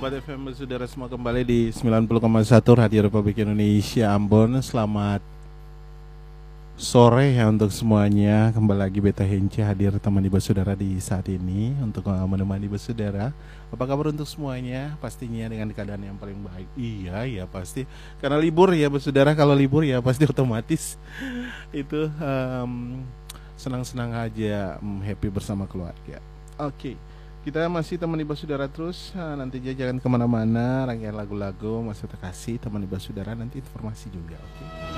Sobat FM saudara semua kembali di 90,1 Radio Republik Indonesia Ambon. Selamat sore ya untuk semuanya. Kembali lagi Beta Hence hadir temani saudara di saat ini untuk menemani saudara. Apa kabar untuk semuanya? Pastinya dengan keadaan yang paling baik. Iya ya pasti. Karena libur ya saudara. Kalau libur ya pasti otomatis itu senang-senang aja, happy bersama keluarga. Oke. Kita masih temani saudara terus. Nantinya jangan kemana-mana. Rangkaian lagu-lagu masih terkasih temani saudara, nanti informasi juga. Oke.